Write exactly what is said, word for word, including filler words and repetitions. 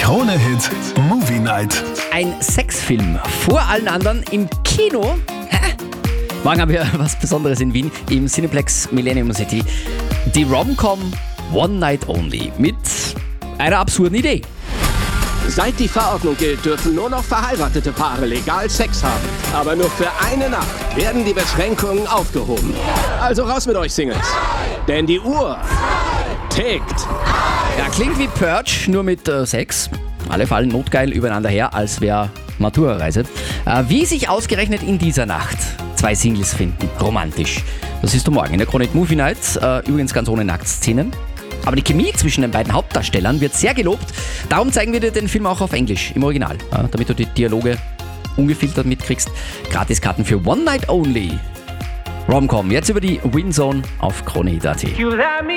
Krone-Hit Movie Night. Ein Sexfilm vor allen anderen im Kino. Hä? Morgen haben wir was Besonderes in Wien im Cineplex Millennium City. Die Rom-Com One Night Only mit einer absurden Idee. Seit die Verordnung gilt, dürfen nur noch verheiratete Paare legal Sex haben. Aber nur für eine Nacht werden die Beschränkungen aufgehoben. Also raus mit euch Singles. Denn die Uhr tickt. Ja, klingt wie Purge, nur mit äh, Sex. Alle fallen notgeil übereinander her, als wäre Matura-Reise. Äh, wie sich ausgerechnet in dieser Nacht zwei Singles finden, romantisch. Das ist morgen in der Krone-Hit Movie Night. Äh, übrigens ganz ohne Nacktszenen. Aber die Chemie zwischen den beiden Hauptdarstellern wird sehr gelobt. Darum zeigen wir dir den Film auch auf Englisch, im Original. Ja, damit du die Dialoge ungefiltert mitkriegst. Gratiskarten für One Night Only. Rom-Com, jetzt über die Winzone auf Krone Hit Punkt at.